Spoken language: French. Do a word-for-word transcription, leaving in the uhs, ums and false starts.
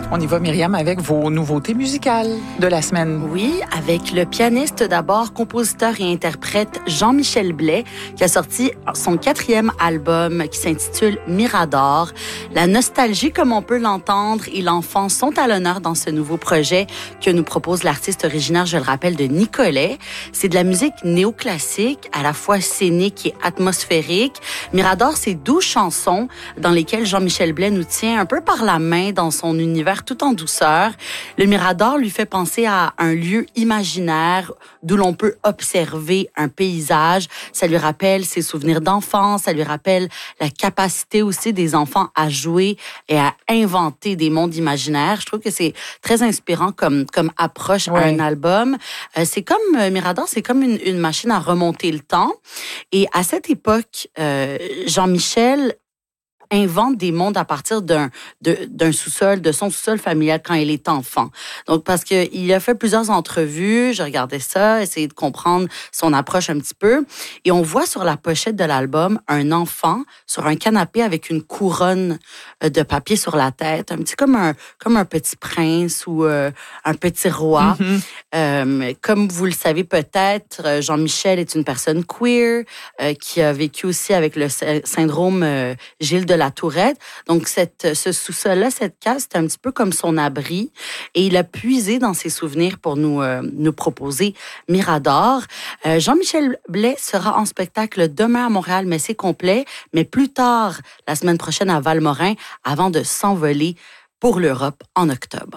On y va, Myriam, avec vos nouveautés musicales de la semaine. Oui, avec le pianiste d'abord, compositeur et interprète Jean-Michel Blais, qui a sorti son quatrième album qui s'intitule Mirador. La nostalgie, comme on peut l'entendre, et l'enfant sont à l'honneur dans ce nouveau projet que nous propose l'artiste originaire, je le rappelle, de Nicolet. C'est de la musique néoclassique, à la fois scénique et atmosphérique. Mirador, c'est douze chansons dans lesquelles Jean-Michel Blais nous tient un peu par la main dans son univers tout en douceur. Le Mirador lui fait penser à un lieu imaginaire d'où l'on peut observer un paysage. Ça lui rappelle ses souvenirs d'enfance, ça lui rappelle la capacité aussi des enfants à jouer et à inventer des mondes imaginaires. Je trouve que c'est très inspirant comme, comme approche oui. à un album. Euh, c'est comme, euh, Mirador, c'est comme une, une machine à remonter le temps. Et à cette époque, euh, Jean-Michel invente des mondes à partir d'un, de, d'un sous-sol, de son sous-sol familial quand il est enfant. Donc, parce qu'il a fait plusieurs entrevues, je regardais ça, essayer de comprendre son approche un petit peu. Et on voit sur la pochette de l'album un enfant sur un canapé avec une couronne de papier sur la tête, un petit comme un, comme un petit prince ou euh, un petit roi. Mm-hmm. Euh, comme vous le savez peut-être, Jean-Michel est une personne queer euh, qui a vécu aussi avec le syndrome euh, Gilles de la Tourette. Donc, cette, ce sous-sol-là, cette case, c'est un petit peu comme son abri. Et il a puisé dans ses souvenirs pour nous, euh, nous proposer Mirador. Euh, Jean-Michel Blais sera en spectacle demain à Montréal, mais c'est complet. Mais plus tard, la semaine prochaine à Valmorin, avant de s'envoler pour l'Europe en octobre.